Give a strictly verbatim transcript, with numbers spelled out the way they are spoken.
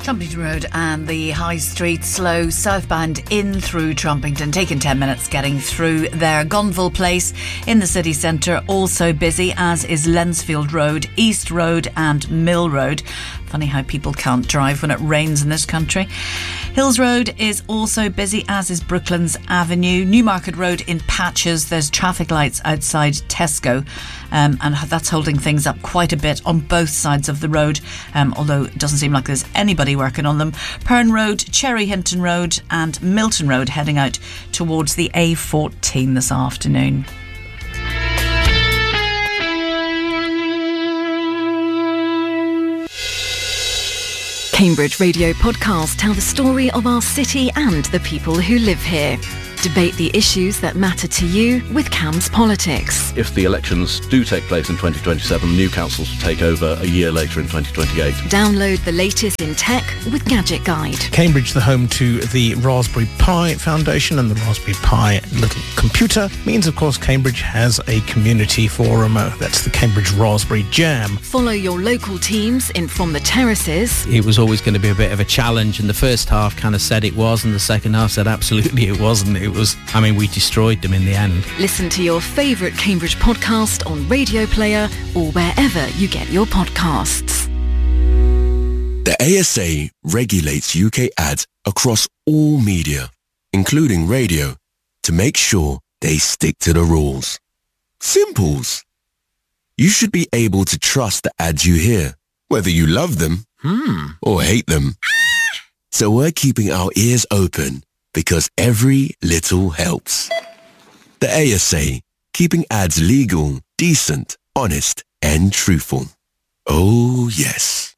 Trumpington Road and the High Street slow southbound in through Trumpington, taking ten minutes getting through there. Gonville Place in the city centre also busy, as is Lensfield Road, East Road and Mill Road. Funny how people can't drive when it rains in this country. Hills Road is also busy, as is Brooklands Avenue. Newmarket Road in patches. There's traffic lights outside Tesco, um, and that's holding things up quite a bit on both sides of the road, um, although it doesn't seem like there's anybody working on them. Pern Road, Cherry Hinton Road and Milton Road heading out towards the A fourteen this afternoon. Cambridge Radio podcasts tell the story of our city and the people who live here. Debate the issues that matter to you with Cam's Politics. If the elections do take place in twenty twenty-seven, new councils will take over a year later in twenty twenty-eight. Download the latest in tech with Gadget Guide. Cambridge, the home to the Raspberry Pi Foundation and the Raspberry Pi Little Computer, means, of course, Cambridge has a community forum. That's the Cambridge Raspberry Jam. Follow your local teams in From the Terraces. It was always going to be a bit of a challenge, and the first half kind of said it was, and the second half said absolutely it wasn't. It was, I mean, we destroyed them in the end. Listen to your favourite Cambridge podcast on Radio Player or wherever you get your podcasts. The A S A regulates U K ads across all media, including radio, to make sure they stick to the rules. Simples. You should be able to trust the ads you hear, whether you love them hmm. or hate them. So we're keeping our ears open, because every little helps. The A S A, keeping ads legal, decent, honest, and truthful. Oh, yes.